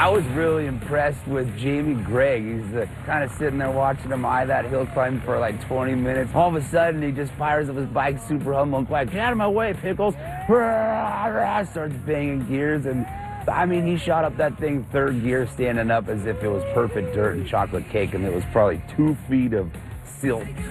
I was really impressed with Jamie Gregg. He's kind of sitting there watching him eye that hill climb for like 20 minutes. All of a sudden, he just fires up his bike super humble and quiet. Get out of my way, Pickles. Starts banging gears. And I mean, he shot up that thing third gear standing up as if it was perfect dirt and chocolate cake. And it was probably 2 feet of silt